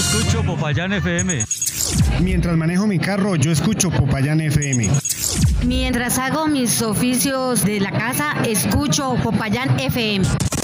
escucho Popayán FM. Mientras manejo mi carro, yo escucho Popayán FM. Mientras hago mis oficios de la casa, escucho Popayán FM.